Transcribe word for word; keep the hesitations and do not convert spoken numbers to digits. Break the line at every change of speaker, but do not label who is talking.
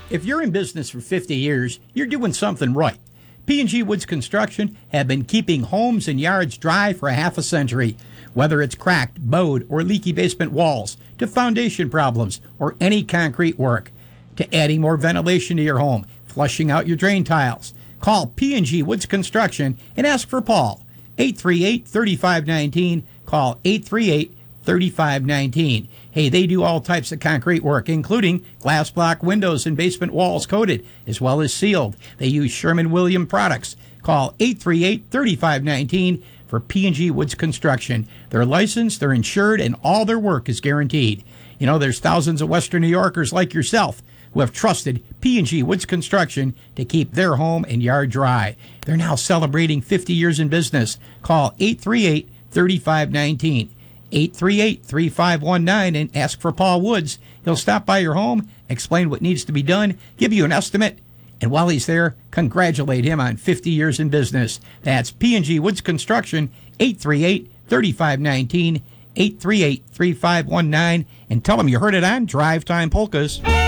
If you're in business for fifty years, you're doing something right. P and G Woods Construction have been keeping homes and yards dry for a half a century. Whether it's cracked, bowed, or leaky basement walls, to foundation problems, or any concrete work, to adding more ventilation to your home, flushing out your drain tiles, call P and G Woods Construction and ask for Paul. eight three eight, three five one nine. Call eight three eight, three five one nine. Hey, they do all types of concrete work, including glass block windows and basement walls coated, as well as sealed. They use Sherman-Williams products. Call eight three eight, three five one nine for P and G Woods Construction. They're licensed, they're insured, and all their work is guaranteed. You know, there's thousands of Western New Yorkers like yourself who have trusted P and G Woods Construction to keep their home and yard dry. They're now celebrating fifty years in business. Call eight three eight, three five one nine. eight three eight, three five one nine and ask for Paul Woods. He'll stop by your home, explain what needs to be done, give you an estimate, and while he's there, congratulate him on fifty years in business. That's P and G Woods Construction, eight three eight, three five one nine, eight three eight, three five one nine, and tell them you heard it on Drive Time Polkas.